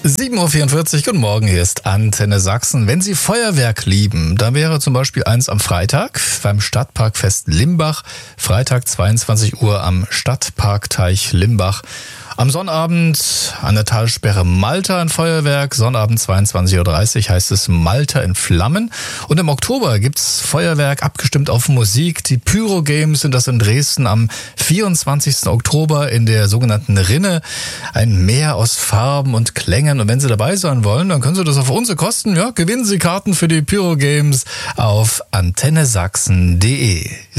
7:44 Uhr, guten Morgen, hier ist Antenne Sachsen. Wenn Sie Feuerwerk lieben, dann wäre zum Beispiel eins am Freitag beim Stadtparkfest Limbach. Freitag 22 Uhr am Stadtparkteich Limbach. Am Sonnabend an der Talsperre Malta ein Feuerwerk. Sonnabend 22:30 Uhr heißt es Malta in Flammen. Und im Oktober gibt's Feuerwerk abgestimmt auf Musik. Die Pyro Games sind das in Dresden am 24. Oktober in der sogenannten Rinne. Ein Meer aus Farben und Klängen. Und wenn Sie dabei sein wollen, dann können Sie das auf unsere Kosten. Ja, gewinnen Sie Karten für die Pyro Games auf antennesachsen.de.